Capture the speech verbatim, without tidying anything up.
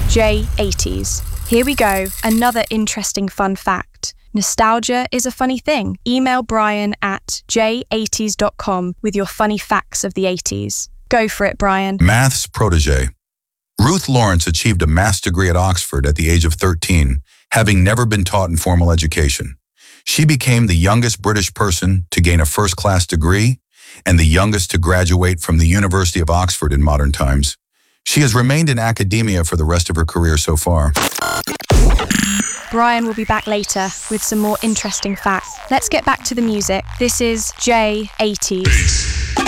J eighties. Here we go, another interesting fun fact. Nostalgia is a funny thing. Email Brian at j eighties dot com with your funny facts of the eighties. Go for it, Brian. Maths protege. Ruth Lawrence achieved a maths degree at Oxford at the age of thirteen, having never been taught in formal education. She became the youngest British person to gain a first-class degree and the youngest to graduate from the University of Oxford in modern times. She has remained in academia for the rest of her career so far. Brian will be back later with some more interesting facts. Let's get back to the music. This is J eighties.